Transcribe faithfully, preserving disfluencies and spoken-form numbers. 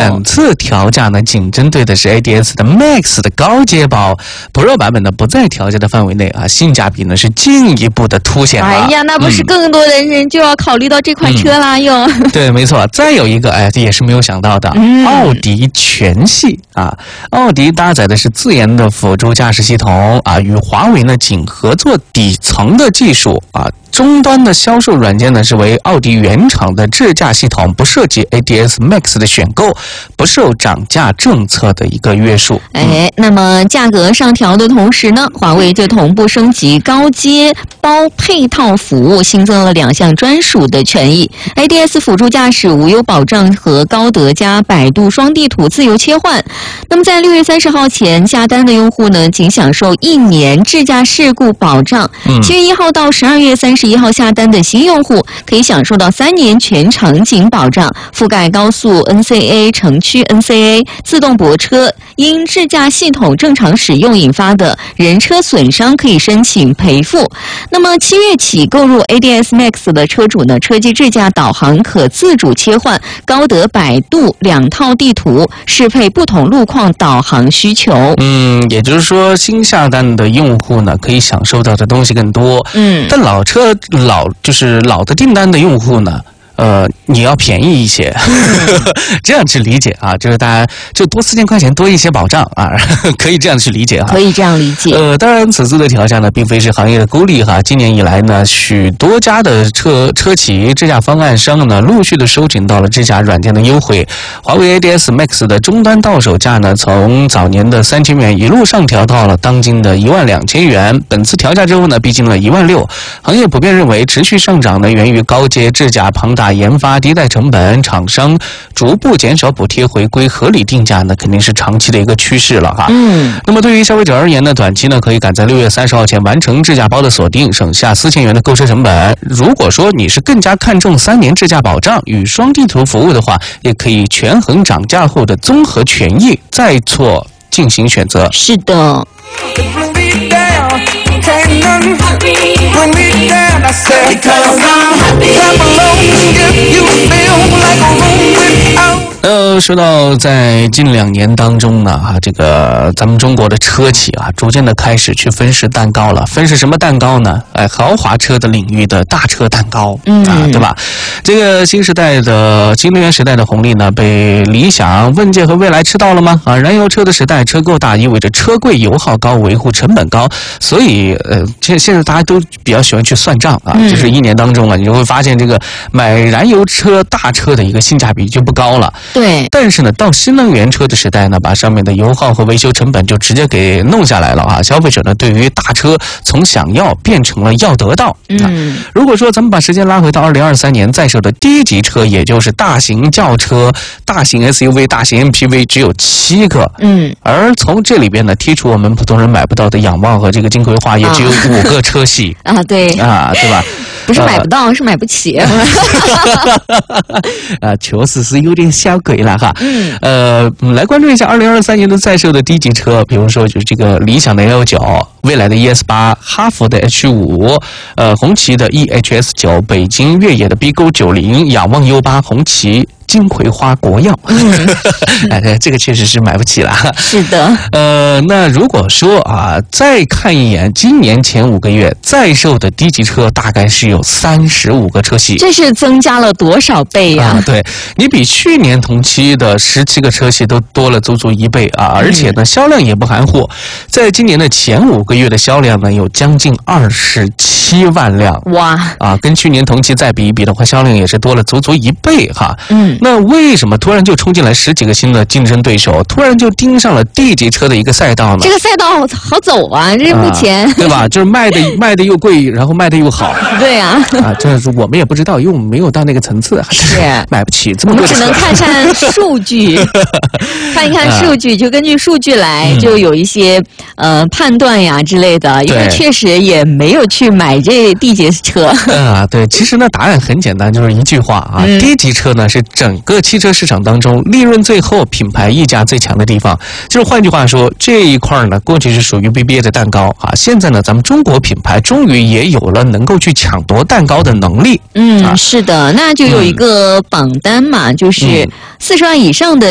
本次调价呢，仅针对的是 A D S 的 Max 的高阶包 ，Pro 版本呢不在调价的范围内啊，性价比呢是进一步的凸显了。 哎呀，那不是更多的人就要考虑到这款车啦，又、 嗯。对，没错。再有一个，哎，这也是没有想到的，嗯、奥迪全系啊，奥迪搭载的是自研的辅助驾驶系统啊，与华为呢仅合作底层的技术啊。终端的销售软件呢是为奥迪原厂的智驾系统，不涉及 A D S Max 的选购，不受涨价政策的一个约束。 哎，那么价格上调的同时呢，华为就同步升级高阶包配套服务，新增了两项专属的权益 ：A D S 辅助驾驶无忧保障和高德加百度双地图自由切换。那么在六月三十号前下单的用户呢，仅享受一年智驾事故保障；七、嗯、月一号到十二月三十一号下单的新用户可以享受到三年全场景保障，覆盖高速 N C A、城区 N C A、自动泊车，因智驾系统正常使用引发的人车损伤可以申请赔付。那么七月起购入 A D S Max 的车主呢，车机智驾导航可自主切换高德、百度两套地图，适配不同路况导航需求。 嗯，也就是说，新下单的用户呢，可以享受到的东西更多。嗯，但老车老就是老的订单的用户呢，呃，你要便宜一些，这样去理解啊，就是大家就多四千块钱多一些保障啊，可以这样去理解啊， 可以这样理解。 呃，当然，此次的调价呢，并非是行业的孤立哈。今年以来呢，许多家的车车企、智驾方案商呢，陆续的收紧到了智驾软件的优惠。华为 A D S Max 的终端到手价呢，从早年的三千元一路上调到了当今的一万两千元。本次调价之后呢，逼近了一万六。行业普遍认为，持续上涨呢，源于高阶智驾庞大研发、低代成本，厂商逐步减少补贴，回归合理定价呢，肯定是长期的一个趋势了哈。嗯。那么对于消费者而言呢，短期呢可以赶在六月三十号前完成智驾包的锁定，省下四千元的购车成本。如果说你是更加看重三年智驾保障与双地图服务的话，也可以权衡涨价后的综合权益，再做进行选择。 是的。 呃，说到在近两年当中呢，哈，这个咱们中国的车企啊，逐渐的开始去分食蛋糕了。分食什么蛋糕呢？哎，豪华车的领域的大车蛋糕，嗯啊，对吧？这个新时代的新能源时代的红利呢，被理想、问界和蔚来吃到了吗？啊，燃油车的时代，车够大意味着车贵、油耗高、维护成本高，所以呃，现现在大家都比较喜欢去算账啊，嗯、就是一年当中啊，你就会发现这个买燃油车大车的一个性价比就不高了。 对， 但是呢，到新能源车的时代呢，把上面的油耗和维修成本就直接给弄下来了啊！消费者呢，对于大车从想要变成了要得到。嗯，如果说咱们把时间拉回到二零二三年，在售的低级车，也就是大型轿车、大型 S U V、大型 M P V 只有七个。嗯，而从这里边呢，剔除我们普通人买不到的仰望和这个金葵花，也只有五个车系。 啊，对啊，对吧？ 不是买不到，呃、是买不起。啊， 确实是有点小贵了哈。嗯。呃，来关注一下二零二三年的在售的低级车，比如说就是这个理想的 L 九、蔚来的 E S 八、哈弗的 H 五、呃，红旗的 E H S 九、北京越野的 B 勾九零、仰望 U 八、红旗。金葵花国药，嗯、哎，这个确实是买不起了。 是的， 呃，那如果说啊，再看一眼今年前五个月在售的低级车，大概是有三十五个车系， 这是增加了多少倍呀、啊啊？对，你比去年同期的十七个车系都多了足足一倍啊！而且呢，销量也不含糊，在今年的前五个月的销量呢，有将近二十七万辆， 哇！ 啊，跟去年同期再比一比的话，销量也是多了足足一倍哈。嗯。那为什么突然就冲进来十几个新的竞争对手，突然就盯上了 D 级车的一个赛道呢？ 这个赛道好走啊，这目前、啊、 对吧？就是卖的卖的又贵，然后卖的又好。 对啊， 啊，这是我们也不知道，因为我们没有到那个层次， 是买不起这么多。 我们只能看看数据，看一看数据，就根据数据来，就有一些、嗯、呃判断呀之类的。因为确实也没有去买这 D 级车。 啊，对，其实呢，答案很简单，就是一句话啊、嗯、，D 级车呢是整个汽车市场当中利润最后、品牌溢价最强的地方。就是换句话说，这一块呢，过去是属于 B B A 的蛋糕啊，现在呢，咱们中国品牌终于也有了能够去抢夺蛋糕的能力。 嗯，啊、是的，那就有一个榜单嘛，嗯、就是四十万以上的